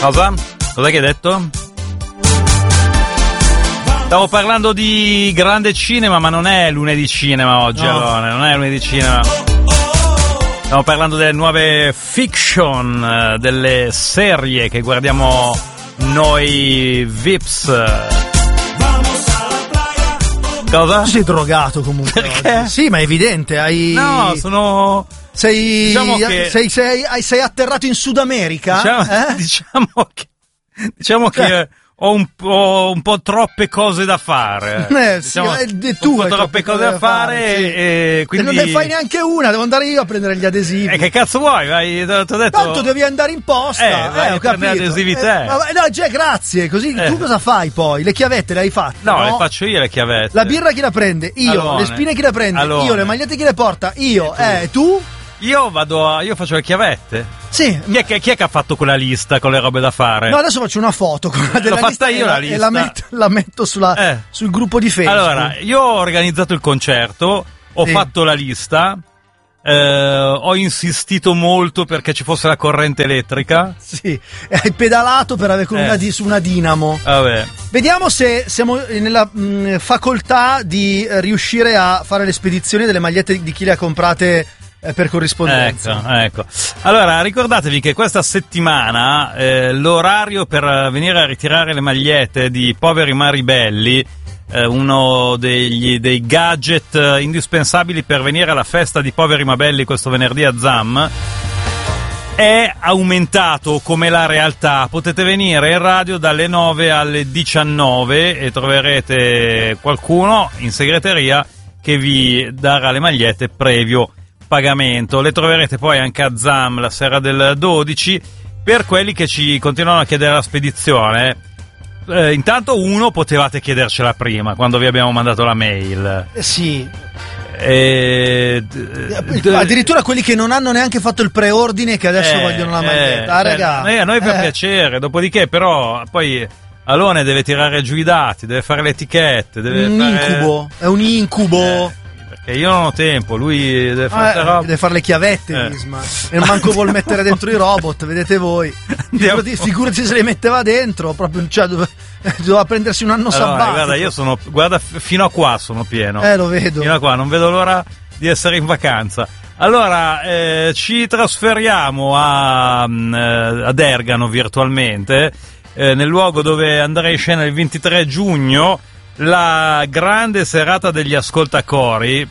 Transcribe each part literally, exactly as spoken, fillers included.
Cosa? Cos'è che hai detto? Stavo parlando di grande cinema, ma non è lunedì cinema oggi, no. Allora, non è lunedì cinema. Stiamo parlando delle nuove fiction, delle serie che guardiamo noi Vips. Cosa? Tu sei drogato comunque. Perché? Oggi. Sì, ma è evidente, hai... No, sono... Sei, diciamo che... sei, sei, sei atterrato in Sud America? Diciamo, eh? diciamo che... Diciamo che... Cioè. Ho un, po', un po' troppe cose da fare. Eh, diciamo, sì, eh, tu ho hai troppe cose da fare, fare sì. e quindi... E non ne fai neanche una, devo andare io a prendere gli adesivi. E eh, che cazzo vuoi? Vai, t'ho detto... Tanto devi andare in posta. Eh, vai eh, ho a prendere capito. adesivi eh, te. ma, no, cioè, grazie. Così Eh. tu cosa fai poi? Le chiavette le hai fatte? No, No, le faccio io le chiavette. La birra chi la prende? Io. Alone. Le spine chi le prende? Alone. Io. Le magliette chi le porta? Io. tu. Eh, tu? Io vado a... Io faccio le chiavette. Sì. Chi è, che, chi è che ha fatto quella lista con le robe da fare? No, adesso faccio una foto con la della L'ho lista fatta io e la la, lista. e la metto, la metto sulla, Eh. sul gruppo di Facebook. Allora, io ho organizzato il concerto, ho Sì. fatto la lista, eh, ho insistito molto perché ci fosse la corrente elettrica. Sì, hai pedalato per avere con Eh. una di- su una dinamo. Vabbè. Vediamo se siamo nella mh, facoltà di eh, riuscire a fare le spedizioni delle magliette di chi le ha comprate eh, per corrispondenza. Ecco, ecco. Allora, ricordatevi che questa settimana eh, l'orario per venire a ritirare le magliette di Poveri ma Ribelli, eh, uno degli, dei gadget eh, indispensabili per venire alla festa di Poveri ma Belli questo venerdì a Zam, è aumentato come la realtà. Potete venire in radio dalle nove alle diciannove e troverete qualcuno in segreteria che vi darà le magliette previo pagamento. Le troverete poi anche a Zam la sera del dodici. Per quelli che ci continuano a chiedere la spedizione, eh, intanto uno potevate chiedercela prima quando vi abbiamo mandato la mail. Eh, sì. E... Addirittura quelli che non hanno neanche fatto il preordine che adesso Eh, vogliono la eh, maglietta. Ah, eh, raga. eh, a noi fa Eh. piacere, dopodiché però poi Alone deve tirare giù i dati, deve fare le etichette, deve Un fare... incubo, è un incubo. Eh, perché io non ho tempo, lui deve fare Ah, queste robe. deve fare le chiavette, Eh. Isma. E manco vuol mettere dentro i robot, vedete voi. Andiamo. Figurati, figurati se le metteva dentro, proprio, cioè, dove, doveva prendersi un anno Allora, sabbatico. guarda, io sono, guarda, f- fino a qua sono pieno. Eh, lo vedo. Fino a qua, non vedo l'ora di essere in vacanza. Allora, eh, ci trasferiamo a, mm, eh, ad Ergano virtualmente, eh, nel luogo dove andrà in scena il ventitré giugno la grande serata degli ascoltacori.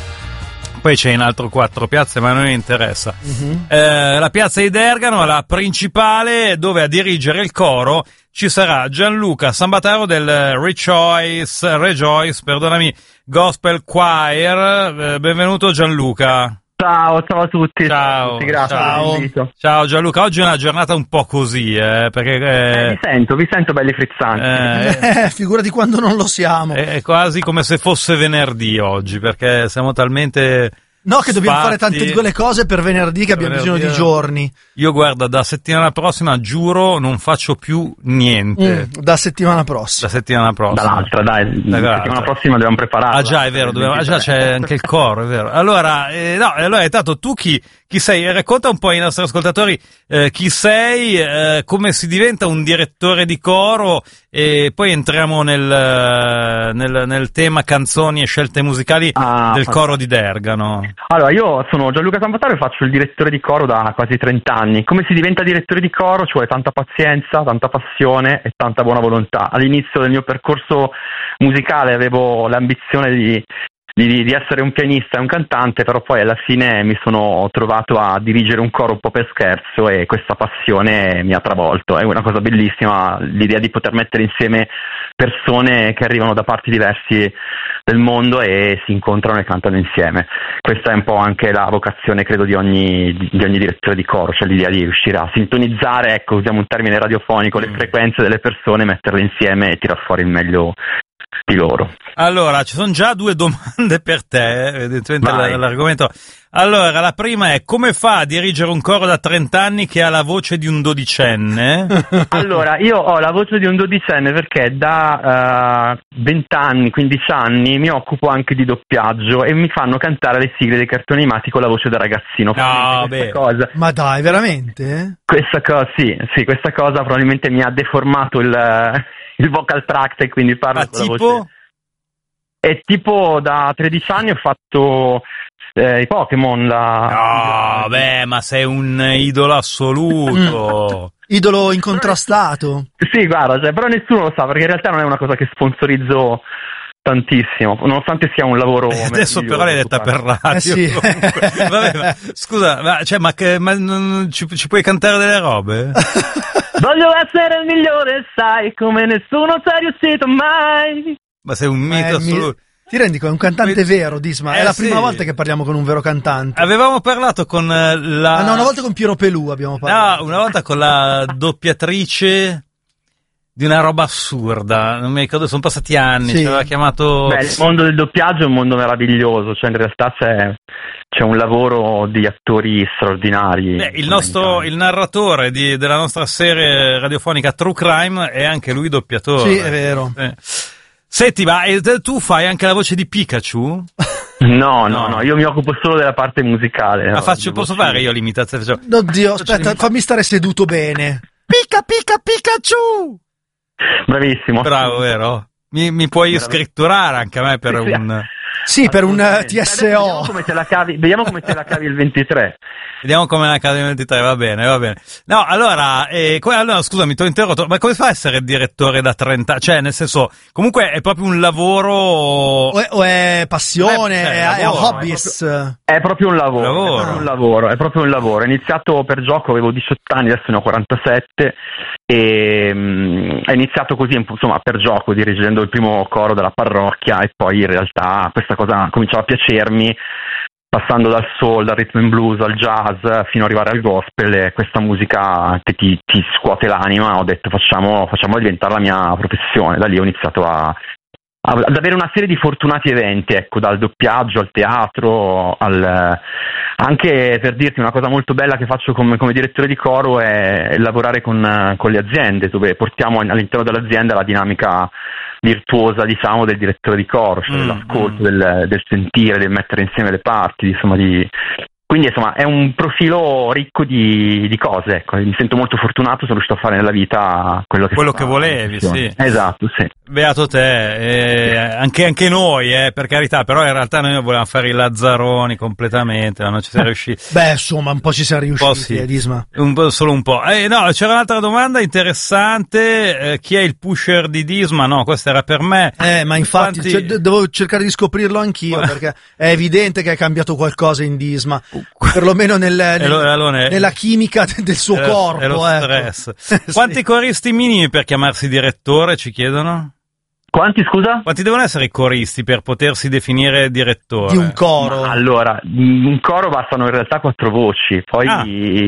Poi c'è in altro quattro piazze, ma non mi interessa. Mhm. Eh, la piazza di Dergano, la principale, dove a dirigere il coro ci sarà Gianluca Sambataro del Rejoice, Rejoice, perdonami, Gospel Choir. Eh, benvenuto Gianluca. Ciao, ciao a tutti. Ciao, Tutti, grazie ciao. per l'invito. Ciao Gianluca, oggi è una giornata un po' così, eh, perché Eh, eh, vi sento, vi sento belli frizzanti. eh, Eh, figurati quando non lo siamo. è, è quasi come se fosse venerdì oggi, perché siamo talmente... No, che dobbiamo sfatti. fare tante di quelle cose per venerdì che abbiamo Venerdì, bisogno di giorni. Io guarda, da settimana prossima giuro non faccio più niente. Mm, da settimana prossima. Da settimana prossima. Dall'altra, dai, la Dall'altra. settimana prossima dobbiamo prepararla. Ah già, è vero, dobbiamo, ah, già c'è anche il coro, è vero. Allora, eh, no, allora intanto tu chi, chi sei? Racconta un po' ai nostri ascoltatori eh, chi sei, eh, come si diventa un direttore di coro e poi entriamo nel, nel, nel tema canzoni e scelte musicali Ah, del fantastico. coro di Dergano. Allora, io sono Gianluca Sambataro e faccio il direttore di coro da quasi trenta anni. Come si diventa direttore di coro? Ci vuole tanta pazienza, tanta passione e tanta buona volontà. All'inizio del mio percorso musicale avevo l'ambizione di, di, di essere un pianista e un cantante, però poi alla fine mi sono trovato a dirigere un coro un po' per scherzo e questa passione mi ha travolto. È una cosa bellissima l'idea di poter mettere insieme persone che arrivano da parti diversi del mondo e si incontrano e cantano insieme. Questa è un po' anche la vocazione, credo, di ogni, di ogni direttore di coro, cioè l'idea di riuscire a sintonizzare, ecco, usiamo un termine radiofonico, le Mm. frequenze delle persone, metterle insieme e tirar fuori il meglio di loro. Allora, ci sono già due domande per te, evidentemente Vai. l'argomento. Allora, la prima è: come fa a dirigere un coro da trenta anni che ha la voce di un dodicenne? Allora, io ho la voce di un dodicenne perché da venti anni, quindici anni mi occupo anche di doppiaggio e mi fanno cantare le sigle dei cartoni animati con la voce da ragazzino. No, questa beh. cosa, Ma dai, veramente? questa cosa, sì, sì, questa cosa probabilmente mi ha deformato il, il vocal tract e quindi parlo Ma con la tipo? voce. E tipo da tredici anni ho fatto eh, i Pokémon. La... No, beh, ma sei un idolo assoluto. Idolo incontrastato. Sì, guarda, cioè, però nessuno lo sa perché in realtà non è una cosa che sponsorizzo tantissimo, nonostante sia un lavoro. Beh, adesso però l'hai detta per radio. Eh sì. Vabbè, ma, scusa, ma, cioè, ma, che, ma non, ci, ci puoi cantare delle robe? Voglio essere il migliore, sai, come nessuno ci è riuscito mai. Ma sei un Ma è mito il mi- assoluto. Ti rendi conto? È un cantante Que- vero, Disma. È Eh, la sì. prima volta che parliamo con un vero cantante. Avevamo parlato con eh, la... Ah, no, una volta con Piero Pelù abbiamo parlato. No, una volta con la doppiatrice di una roba assurda, non mi ricordo, sono passati anni, Sì. ci aveva chiamato... Beh, il mondo del doppiaggio è un mondo meraviglioso, cioè in realtà c'è, c'è un lavoro di attori straordinari. Beh, il nostro, il narratore di, della nostra serie radiofonica True Crime è anche lui doppiatore. Sì, è vero. Eh. Senti, ma e te- tu fai anche la voce di Pikachu? No, no, No. no, io mi occupo solo della parte musicale. Ma no, faccio, di posso voci. fare io l'imitazione? Faccio, Oddio, aspetta, fammi stare seduto bene. Pica, pica, Pikachu! Bravissimo. Bravo, vero? Mi, mi puoi Bravo. scritturare anche a me per Sì, sì. un... Sì, per un eh, Assolutamente. T Adesso S Vediamo O. come te la cavi, vediamo come te la cavi il ventitré. Vediamo come la Accademia ventitré, va bene, va bene. No, allora, eh, co- allora scusami, ti ho interrotto, ma come fa a essere direttore da trenta anni? Cioè, nel senso, comunque è proprio un lavoro... O è, o è passione, Eh, è, eh, è lavoro, hobbies. È proprio un lavoro, Lavoro. È proprio un lavoro, è proprio un lavoro. Ho iniziato per gioco, avevo diciotto anni, adesso ne ho quarantasette e mh, è iniziato così, insomma, per gioco, dirigendo il primo coro della parrocchia e poi in realtà questa cosa cominciava a piacermi, passando dal soul, dal rhythm and blues al jazz fino ad arrivare al gospel e questa musica che ti, ti scuote l'anima, ho detto facciamo, facciamo diventare la mia professione. Da lì ho iniziato a ad avere una serie di fortunati eventi, ecco, dal doppiaggio al teatro, al, anche per dirti una cosa molto bella che faccio come, come direttore di coro è lavorare con, con le aziende, dove portiamo all'interno dell'azienda la dinamica virtuosa, diciamo, del direttore di coro, cioè Mm, dell'ascolto, mm. del, del sentire, del mettere insieme le parti, insomma, di... Quindi insomma è un profilo ricco di, di cose, ecco. Mi sento molto fortunato, sono riuscito a fare nella vita quello che, Quello fa- che volevi, sì. Esatto, sì. Beato te, eh, anche, anche noi, eh, per carità, però in realtà noi volevamo fare i Lazzaroni completamente, ma non ci siamo riusciti. Beh, insomma, un po' ci siamo Un po' riusciti, sì. eh, Disma. Un po', solo un po'. Eh, no, c'era un'altra domanda interessante. Eh, chi è il pusher di Disma? No, questa era per me. Eh, ma infatti Quanti- cioè, de- devo cercare di scoprirlo anch'io, perché è evidente che è cambiato qualcosa in Disma, perlomeno nel, nel- E lo- allora è- nella chimica de- del suo è lo- corpo. è lo ecco. stress. Sì. Quanti coristi minimi per chiamarsi direttore, ci chiedono? Quanti, scusa? Quanti devono essere i coristi per potersi definire direttore? Di un coro. Ma allora, in un coro bastano in realtà quattro voci, poi Ah.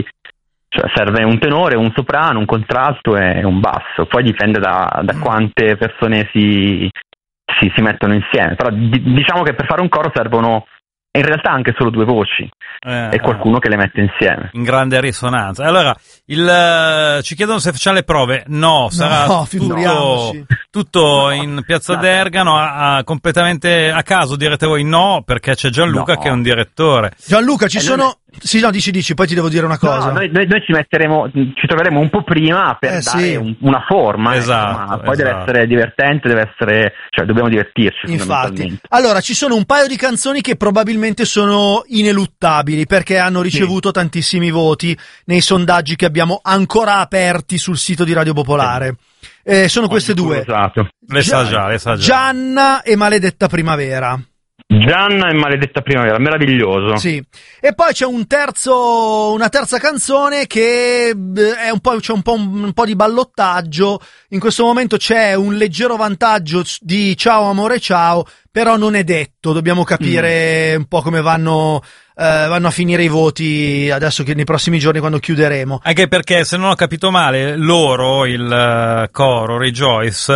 cioè, serve un tenore, un soprano, un contralto e un basso, poi dipende da, da quante persone si, si, si mettono insieme, però di- diciamo che per fare un coro servono in realtà anche solo due voci Eh, e qualcuno che le mette insieme. in grande risonanza. Allora, il, eh, ci chiedono se facciamo le prove. No, sarà No, tutto, figuriamoci. tutto in Piazza No. d'Ergano, a, a- completamente a caso direte voi no, perché c'è Gianluca No. che è un direttore. Gianluca, ci Eh, sono... non Sì, no, dici, dici, poi ti devo dire una cosa. No, noi, noi- noi ci metteremo, ci troveremo un po' prima per Eh, dare sì. un- una forma, Esatto, ecco, ma poi deve esatto. essere divertente, deve essere, cioè dobbiamo divertirci. Infatti, fondamentalmente. allora ci sono un paio di canzoni che probabilmente sono ineluttabili perché hanno ricevuto tantissimi voti nei sondaggi che abbiamo ancora aperti sul sito di Radio Popolare. Eh, sono queste due: Esatto. Le sa già, le sa già. Gianna e Maledetta Primavera. Gianna e Maledetta Primavera, meraviglioso. Sì. E poi c'è un terzo, una terza canzone che eh, è un po', c'è un po', un, un po' di ballottaggio. In questo momento c'è un leggero vantaggio di Ciao amore ciao, però non è detto, dobbiamo capire un po' come vanno, eh, vanno a finire i voti adesso che nei prossimi giorni quando chiuderemo. Anche perché, se non ho capito male, loro, il eh, coro Rejoice,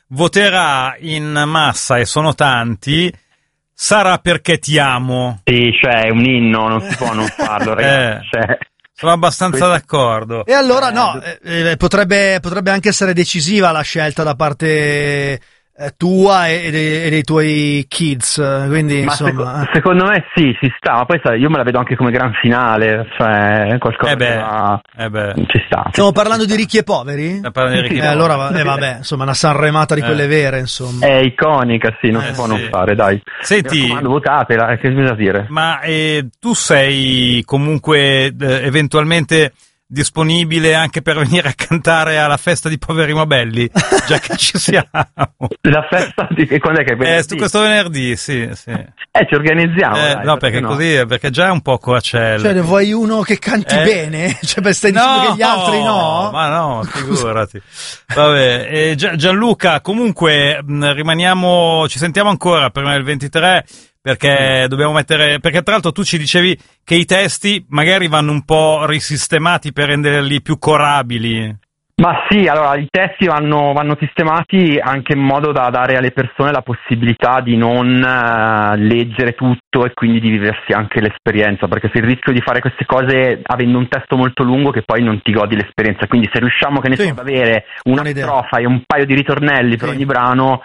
voterà in massa, e sono tanti, sarà perché ti amo. Sì, cioè è un inno, non si può non farlo, ragazzi. Eh. Cioè. Sono abbastanza d'accordo. E allora no, eh, eh, potrebbe, potrebbe anche essere decisiva la scelta da parte eh, tua e, e, dei, e dei tuoi kids, quindi ma insomma... Seco- secondo me sì, si sta, ma poi sai, io me la vedo anche come gran finale, cioè qualcosa Eh beh, che va... eh beh. ci sta. Stiamo parlando di ricchi e poveri? Stiamo parlando di ricchi e Eh, poveri. allora va- eh, vabbè, insomma, una sanremata di quelle Eh. vere, insomma. È iconica, sì, non Eh, si può sì. non fare, dai. Senti, Mi raccomando, votatela, eh, che bisogna dire? ma eh, tu sei comunque eh, eventualmente disponibile anche per venire a cantare alla festa di Poveri Mabelli, già che ci siamo? La festa di... quando è che è? Eh, Venerdì? stu- questo venerdì, sì, sì. Eh, ci organizziamo, Eh, dai, no, perché no? così, perché già è un po' coacello. Cioè, ne vuoi uno che canti Eh. bene? Cioè, per stai dicendo che gli altri no? Ma no, figurati. Vabbè, eh, Gia- Gianluca, comunque mh, rimaniamo, ci sentiamo ancora prima del ventitré, perché dobbiamo mettere, perché tra l'altro tu ci dicevi che i testi magari vanno un po' risistemati per renderli più corabili. Ma sì, allora i testi vanno, vanno sistemati anche in modo da dare alle persone la possibilità di non uh, leggere tutto e quindi di viversi anche l'esperienza, perché se il rischio di fare queste cose avendo un testo molto lungo che poi non ti godi l'esperienza, quindi se riusciamo che ne Sì. so, ad avere una Buona idea. strofa e un paio di ritornelli per Sì. ogni brano,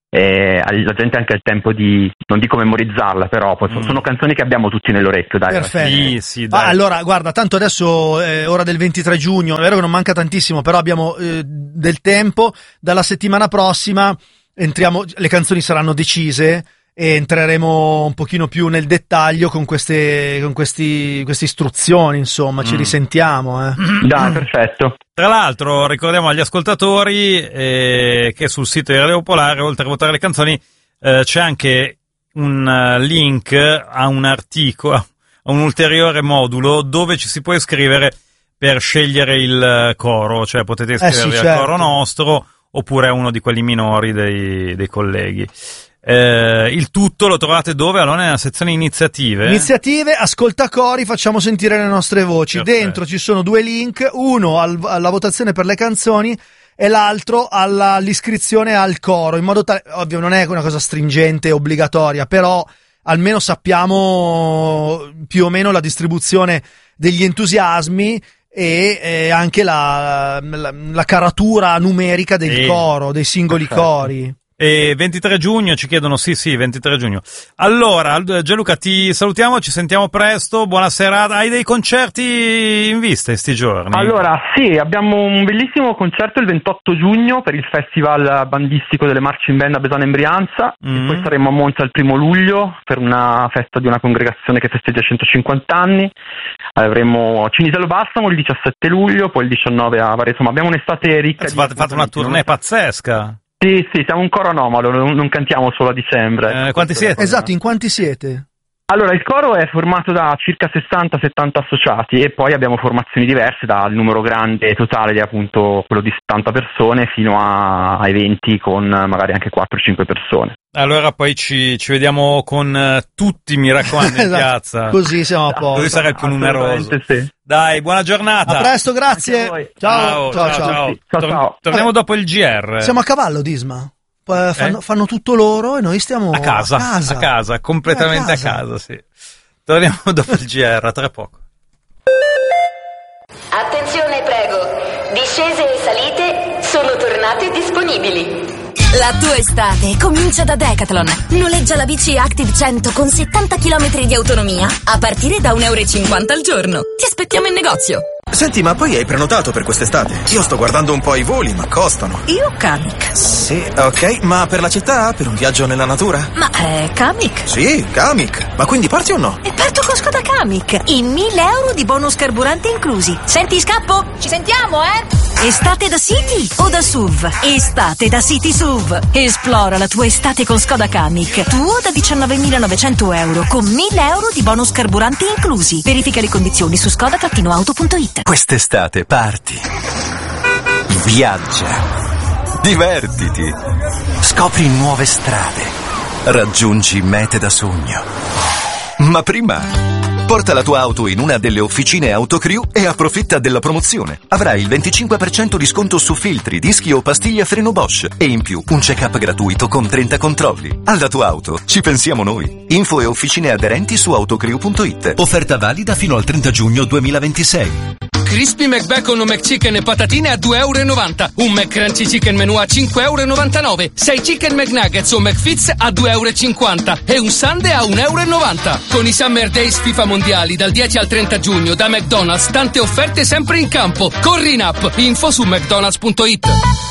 eh, la gente ha anche il tempo di, non dico memorizzarla, però poi sono, Mm. sono canzoni che abbiamo tutti nell'orecchio, dai. Perfetto. Sì, sì, Ah, dai. allora, guarda, tanto adesso è ora del ventitré giugno, è vero che non manca tantissimo, però abbiamo eh, del tempo. Dalla settimana prossima entriamo, le canzoni saranno decise e entreremo un pochino più nel dettaglio con queste, con questi, queste istruzioni, insomma, ci Mm. risentiamo, eh. Dai, perfetto. Tra l'altro ricordiamo agli ascoltatori eh, che sul sito di Radio Popolare, oltre a votare le canzoni, eh, c'è anche un eh, link a un articolo, a un ulteriore modulo dove ci si può iscrivere per scegliere il eh, coro, cioè potete Eh sì, iscrivervi al certo. coro nostro oppure a uno di quelli minori dei, dei colleghi. Eh, il tutto lo trovate dove? Allora nella sezione iniziative. Iniziative, ascolta cori, facciamo sentire le nostre voci. Perfetto. Dentro ci sono due link, uno al- alla votazione per le canzoni e l'altro alla- all'iscrizione al coro, in modo tale, ovvio non è una cosa stringente e obbligatoria, però almeno sappiamo più o meno la distribuzione degli entusiasmi e eh, anche la, la, la caratura numerica del Sì. coro, dei singoli Perfetto. cori. E ventitré giugno ci chiedono, sì sì, ventitré giugno. Allora, Gianluca, ti salutiamo, ci sentiamo presto, buona serata. Hai dei concerti in vista in sti giorni? Allora, sì, abbiamo un bellissimo concerto il ventotto giugno per il Festival Bandistico delle Marching Band a Besana in Brianza, Mm. e poi saremo a Monza il primo luglio per una festa di una congregazione che festeggia centocinquanta anni. Avremo Cinisello Balsamo il diciassette luglio, poi il diciannove a Varese. Insomma, abbiamo un'estate ricca. Cazzo, di fate, fate una tournée pazzesca. Sì, sì, siamo un coro anomalo, non, non cantiamo solo a dicembre. Eh, quanti siete? Esatto, in quanti siete? Allora, il coro è formato da circa sessanta settanta associati e poi abbiamo formazioni diverse dal numero grande totale di appunto quello di settanta persone fino a, ai venti con magari anche quattro cinque persone. Allora poi ci, ci vediamo con eh, tutti, mi raccomando, in Esatto, piazza. così siamo a posto. Così sarà il più numeroso. Assolutamente sì. Dai, buona giornata. A presto, grazie. Anche a voi. Ciao, ciao, ciao. ciao. Ciao, Tor- ciao. Torniamo dopo il G R. Siamo a cavallo, Disma. Poi fanno, Eh? fanno tutto loro e noi stiamo a casa, a casa, a casa, completamente A a casa. casa, sì. Torniamo dopo il G R, a tra poco. Attenzione, prego. Discese e salite sono tornate disponibili. La tua estate comincia da Decathlon. Noleggia la bici Active cento con settanta chilometri di autonomia a partire da un euro e cinquanta al giorno. Ti aspettiamo in negozio. Senti, ma poi hai prenotato per quest'estate? Io sto guardando un po' i voli, ma costano. Io Kamiq. Sì, ok, ma per la città? Per un viaggio nella natura? Ma è Kamiq. Sì, Kamiq. Ma quindi parti o no? E parto con Skoda Kamiq. In mille euro di bonus carburante inclusi. Senti, scappo? Ci sentiamo, eh? Estate da City o da S U V? Estate da City S U V. Esplora la tua estate con Skoda Kamiq. Tuo da diciannovemilanovecento euro con mille euro di bonus carburante inclusi. Verifica le condizioni su skoda auto punto it. Quest'estate parti, viaggia, divertiti, scopri nuove strade, raggiungi mete da sogno. Ma prima Porta la tua auto in una delle officine Autocrew e approfitta della promozione. Avrai il venticinque per cento di sconto su filtri, dischi o pastiglie a freno Bosch e in più un check-up gratuito con trenta controlli. Alla tua auto ci pensiamo noi. Info e officine aderenti su autocrew punto it. Offerta valida fino al trenta giugno duemilaventisei. Crispy McBacon o McChicken e patatine a due e novanta euro. Un McCrunchy Chicken Menù a cinque e novantanove euro. sei Chicken McNuggets o McFits a due e cinquanta euro. E un Sundae a un e novanta euro. Con i Summer Days FIFA Mondiali dal dieci al trenta giugno da McDonald's, tante offerte sempre in campo. Corri in app. Info su mcdonalds punto it.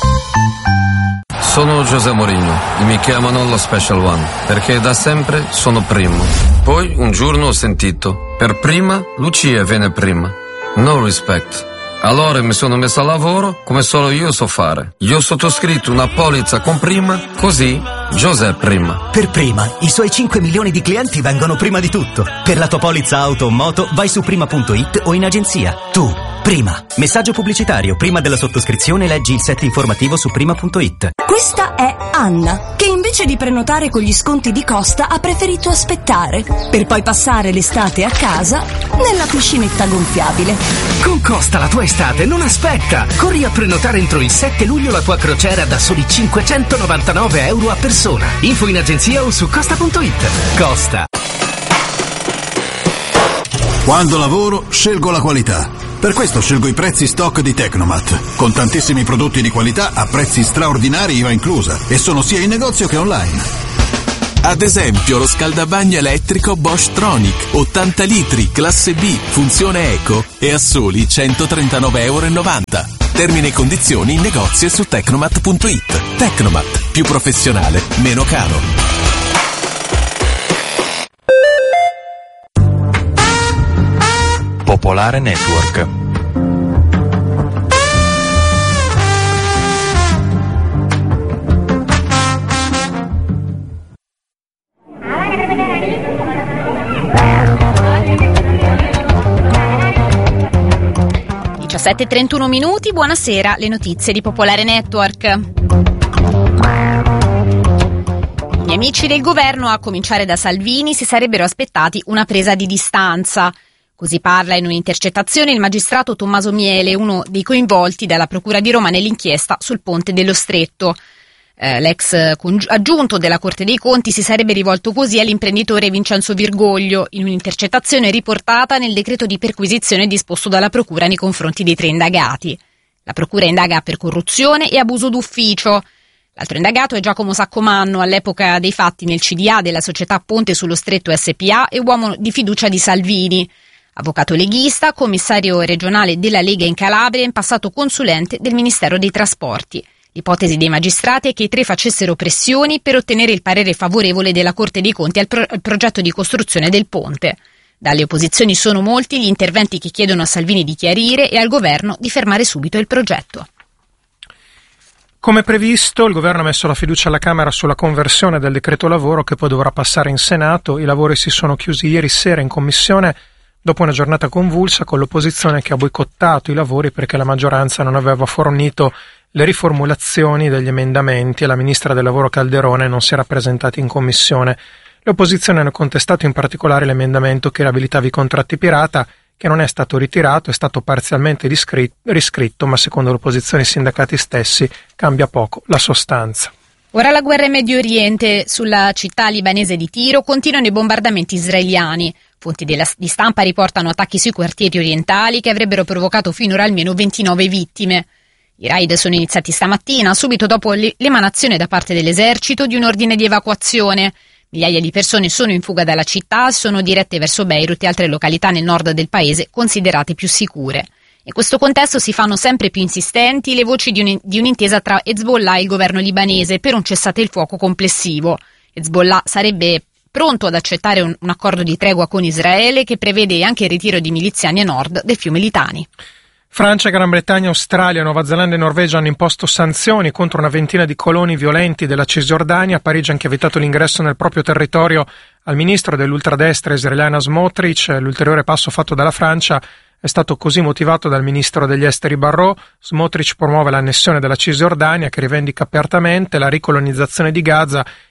Sono José Mourinho e mi chiamano lo Special One perché da sempre sono primo. Poi un giorno ho sentito: per prima Lucia viene prima. No respect. Allora mi sono messo a lavoro come solo io so fare. Io ho sottoscritto una polizza con prima, così José prima. Per prima, i suoi cinque milioni di clienti vengono prima di tutto. Per la tua polizza auto o moto vai su prima punto it o in agenzia. Tu, prima. Messaggio pubblicitario. Prima della sottoscrizione leggi il set informativo su prima punto it. Questa è Anna, che invece di prenotare con gli sconti di Costa ha preferito aspettare, per poi passare l'estate a casa nella piscinetta gonfiabile. Con Costa la tua estate non aspetta! Corri a prenotare entro il sette luglio la tua crociera da soli cinquecentonovantanove euro a persona. Info in agenzia o su costa punto it. Costa. Quando lavoro, scelgo la qualità. Per questo scelgo i prezzi stock di Tecnomat, con tantissimi prodotti di qualità a prezzi straordinari I V A inclusa, e sono sia in negozio che online. Ad esempio lo scaldabagno elettrico Bosch Tronic, ottanta litri, classe B, funzione eco, e a soli centotrentanove e novanta euro. Termini e condizioni in negozio e su tecnomat punto it. Tecnomat, più professionale, meno caro. Popolare Network. diciassette e trentuno minuti, buonasera, le notizie di Popolare Network. Gli amici del governo, a cominciare da Salvini, si sarebbero aspettati una presa di distanza. Così parla in un'intercettazione il magistrato Tommaso Miele, uno dei coinvolti dalla Procura di Roma nell'inchiesta sul Ponte dello Stretto. Eh, l'ex aggiunto della Corte dei Conti si sarebbe rivolto così all'imprenditore Vincenzo Virgoglio in un'intercettazione riportata nel decreto di perquisizione disposto dalla Procura nei confronti dei tre indagati. La Procura indaga per corruzione e abuso d'ufficio. L'altro indagato è Giacomo Saccomanno, all'epoca dei fatti nel C D A della società Ponte sullo Stretto S P A e uomo di fiducia di Salvini. Avvocato leghista, commissario regionale della Lega in Calabria e in passato consulente del Ministero dei Trasporti. L'ipotesi dei magistrati è che i tre facessero pressioni per ottenere il parere favorevole della Corte dei Conti al, pro- al progetto di costruzione del ponte. Dalle opposizioni sono molti gli interventi che chiedono a Salvini di chiarire e al governo di fermare subito il progetto. Come previsto, il governo ha messo la fiducia alla Camera sulla conversione del decreto lavoro che poi dovrà passare in Senato. I lavori si sono chiusi ieri sera in commissione dopo una giornata convulsa con l'opposizione che ha boicottato i lavori perché la maggioranza non aveva fornito le riformulazioni degli emendamenti e la ministra del lavoro Calderone non si era presentata in commissione. Le opposizioni hanno contestato in particolare l'emendamento che riabilitava i contratti pirata, che non è stato ritirato, è stato parzialmente riscritto, ma secondo l'opposizione e i sindacati stessi cambia poco la sostanza. Ora la guerra in Medio Oriente. Sulla città libanese di Tiro continuano i bombardamenti israeliani. Fonti della, di stampa riportano attacchi sui quartieri orientali che avrebbero provocato finora almeno ventinove vittime. I raid sono iniziati stamattina, subito dopo l'emanazione da parte dell'esercito di un ordine di evacuazione. Migliaia di persone sono in fuga dalla città, sono dirette verso Beirut e altre località nel nord del paese considerate più sicure. In questo contesto si fanno sempre più insistenti le voci di, un, di un'intesa tra Hezbollah e il governo libanese per un cessate il fuoco complessivo. Hezbollah sarebbe pronto ad accettare un, un accordo di tregua con Israele che prevede anche il ritiro di miliziani a nord del fiume Litani. Francia, Gran Bretagna, Australia, Nuova Zelanda e Norvegia hanno imposto sanzioni contro una ventina di coloni violenti della Cisgiordania. Parigi ha anche vietato l'ingresso nel proprio territorio al ministro dell'ultradestra israeliana Smotrich. L'ulteriore passo fatto dalla Francia è stato così motivato dal ministro degli esteri Barrot. Smotrich promuove l'annessione della Cisgiordania, che rivendica apertamente la ricolonizzazione di Gaza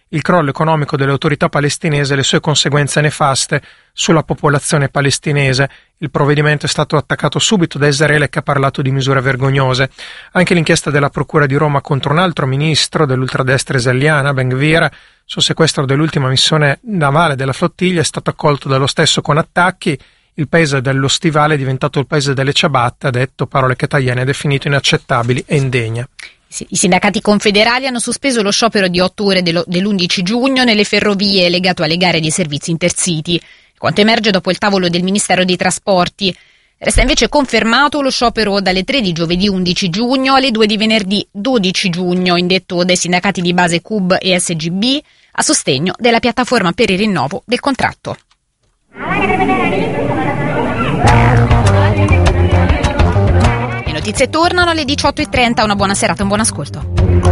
il crollo economico delle autorità palestinesi e le sue conseguenze nefaste sulla popolazione palestinese. Il provvedimento è stato attaccato subito da Israele, che ha parlato di misure vergognose. Anche l'inchiesta della Procura di Roma contro un altro ministro dell'ultradestra israeliana, Ben Gvir, sul sequestro dell'ultima missione navale della flottiglia, è stato accolto dallo stesso con attacchi. Il paese dello stivale è diventato il paese delle ciabatte, ha detto, parole che Tajani ha definito inaccettabili e indegne. I sindacati confederali hanno sospeso lo sciopero di otto ore dell'undici giugno nelle ferrovie legato alle gare dei servizi Intercity, quanto emerge dopo il tavolo del Ministero dei Trasporti. Resta invece confermato lo sciopero dalle tre di giovedì undici giugno alle due di venerdì dodici giugno, indetto dai sindacati di base C U B e S G B, a sostegno della piattaforma per il rinnovo del contratto. Le notizie tornano alle diciotto e trenta, una buona serata, un buon ascolto.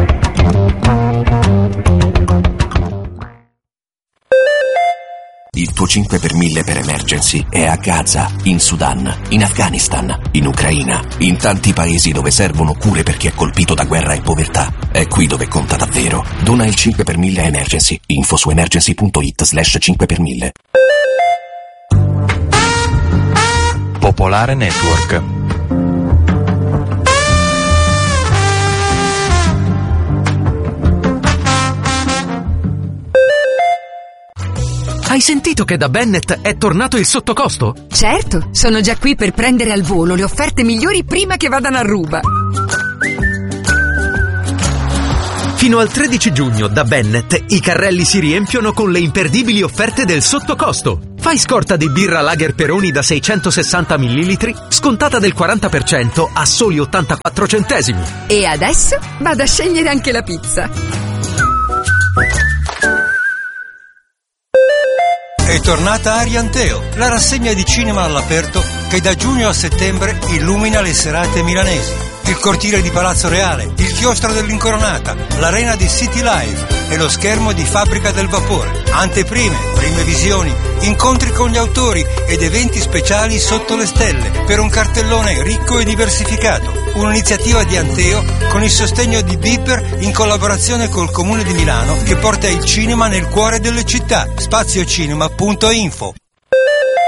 Il tuo cinque per mille per emergency è a Gaza, in Sudan, in Afghanistan, in Ucraina, in tanti paesi dove servono cure per chi è colpito da guerra e povertà. È qui dove conta davvero. Dona il cinque per mille a Emergency. Info su emergency.it slash cinque per mille. Popolare Network. Hai sentito che da Bennett è tornato il sottocosto? Certo, sono già qui per prendere al volo le offerte migliori prima che vadano a ruba. Fino al tredici giugno da Bennett i carrelli si riempiono con le imperdibili offerte del sottocosto. Fai scorta di birra Lager Peroni da seicentosessanta millilitri, scontata del quaranta per cento a soli ottantaquattro centesimi. E adesso vado a scegliere anche la pizza. È tornata Arianteo, la rassegna di cinema all'aperto che da giugno a settembre illumina le serate milanesi. Il cortile di Palazzo Reale, il chiostro dell'Incoronata, l'arena di City Live e lo schermo di Fabbrica del Vapore. Anteprime, prime visioni, incontri con gli autori ed eventi speciali sotto le stelle per un cartellone ricco e diversificato. Un'iniziativa di Anteo con il sostegno di Beeper in collaborazione col Comune di Milano che porta il cinema nel cuore delle città. spaziocinema punto info.